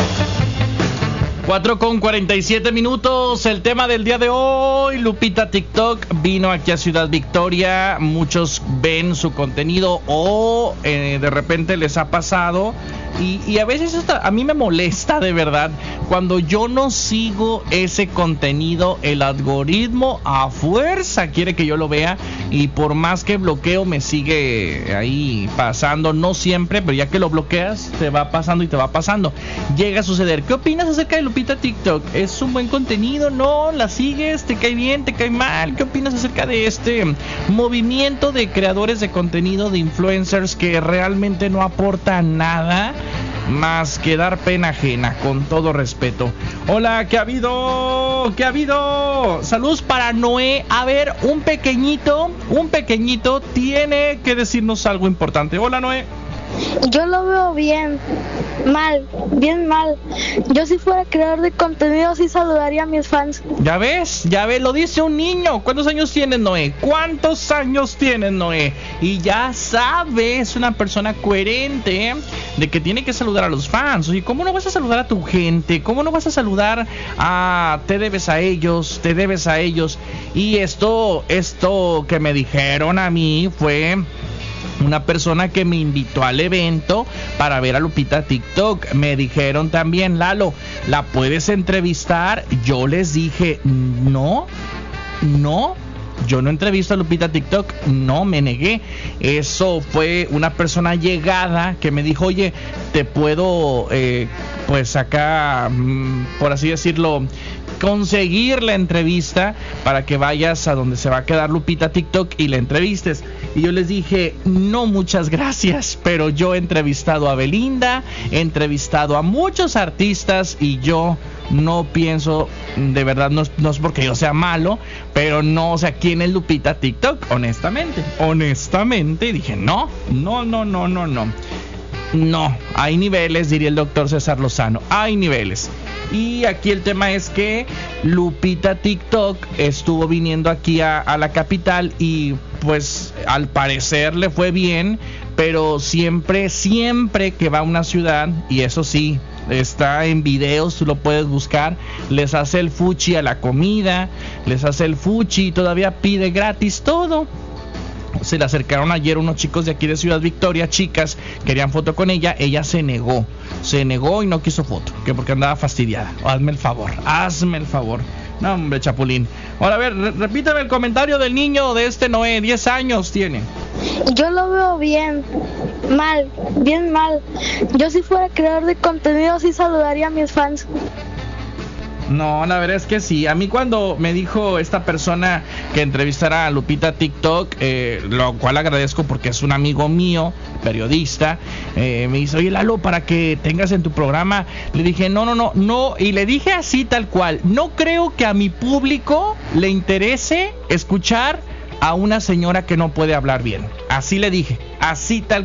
4:47. El tema del día de hoy, Lupita TikTok vino aquí a Ciudad Victoria. Muchos ven su contenido o de repente les ha pasado. Y a veces a mí me molesta de verdad cuando yo no sigo ese contenido. El algoritmo a fuerza quiere que yo lo vea, y por más que bloqueo me sigue ahí pasando. No siempre, pero ya que lo bloqueas te va pasando y te va pasando. Llega a suceder. ¿Qué opinas acerca de Lupita TikTok? ¿Es un buen contenido? ¿No? ¿La sigues? ¿Te cae bien? ¿Te cae mal? ¿Qué opinas acerca de este movimiento de creadores de contenido, de influencers que realmente no aportan nada más que dar pena ajena, con todo respeto? Hola, ¿qué ha habido? ¿Qué ha habido? Saludos para Noé. A ver, un pequeñito tiene que decirnos algo importante. Hola, Noé. Yo lo veo bien mal. Yo si fuera creador de contenido sí saludaría a mis fans. Ya ves, lo dice un niño. ¿Cuántos años tienes, Noé? ¿Cuántos años tienes, Noé? Y ya sabe, es una persona coherente de que tiene que saludar a los fans. Oye, ¿cómo no vas a saludar a tu gente? ¿Cómo no vas a saludar a... te debes a ellos? Y esto que me dijeron a mí fue... una persona que me invitó al evento para ver a Lupita TikTok. Me dijeron también: Lalo, ¿la puedes entrevistar? Yo les dije, no, yo no entrevisto a Lupita TikTok. No, me negué. Eso fue una persona llegada que me dijo: oye, te puedo, pues acá, por así decirlo, conseguir la entrevista para que vayas a donde se va a quedar Lupita TikTok y la entrevistes. Y yo les dije, no, muchas gracias, pero yo he entrevistado a Belinda, he entrevistado a muchos artistas y yo no pienso, de verdad, no es porque yo sea malo, pero no, o sea, ¿quién es Lupita TikTok? Honestamente dije, no, hay niveles, diría el doctor César Lozano, hay niveles. Y aquí el tema es que Lupita TikTok estuvo viniendo aquí a la capital y pues al parecer le fue bien, pero siempre que va a una ciudad, y eso sí, está en videos, tú lo puedes buscar, les hace el fuchi a la comida, les hace el fuchi y todavía pide gratis todo. Se le acercaron ayer unos chicos de aquí de Ciudad Victoria, chicas, querían foto con ella se negó y no quiso foto, que porque andaba fastidiada. Hazme el favor. No, hombre, Chapulín. Ahora, a ver, repítame el comentario del niño de este Noé. 10 años tiene. Yo lo veo bien mal. Yo si fuera creador de contenido sí saludaría a mis fans. No, la verdad es que sí. A mí cuando me dijo esta persona que entrevistara a Lupita TikTok, lo cual agradezco porque es un amigo mío, periodista, me dice: oye, Lalo, para que tengas en tu programa. Le dije, no, y le dije así tal cual: no creo que a mi público le interese escuchar a una señora que no puede hablar bien. Así le dije, así tal